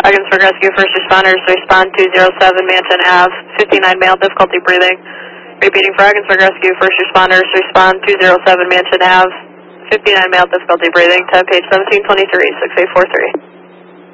Ogdensburg Rescue First Responders, respond 207 Mansion Ave, 59 male, difficulty breathing. Repeating for Ogdensburg Rescue First Responders, respond 207 Mansion Ave, 59 male, difficulty breathing, time page 1723, 6843.